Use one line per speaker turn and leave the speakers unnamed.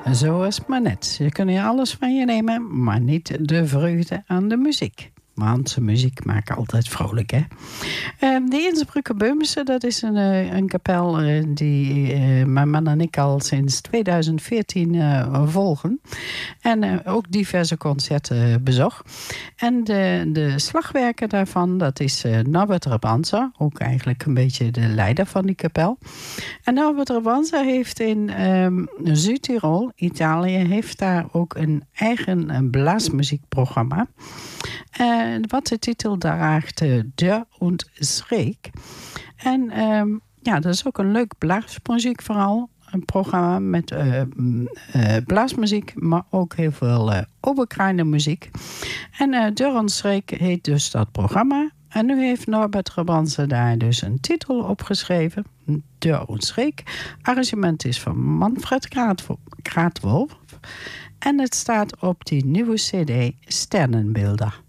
Zo is het maar net. Ze kunnen je alles van je nemen, maar niet de vreugde aan de muziek. Want muziek maakt altijd vrolijk, hè? De Innsbrucker Böhmische, dat is een kapel die mijn man en ik al sinds 2014 volgen. En ook diverse concerten bezocht. En de slagwerker daarvan, dat is Norbert Rabanza. Ook eigenlijk een beetje de leider van die kapel. En Norbert Rabanza heeft in Zuid-Tirol, Italië, heeft daar ook een eigen blaasmuziekprogramma. Wat de titel draagt, Dörr und Schräg. En dat is ook een leuk blaasmuziek vooral. Een programma met blaasmuziek, maar ook heel veel oberkleine muziek. En Dörr und Schräg heet dus dat programma. En nu heeft Norbert Rabanza daar dus een titel opgeschreven. Dörr und Schräg. Arrangement is van Manfred Kraatwolf. En het staat op die nieuwe cd Sternenbilder.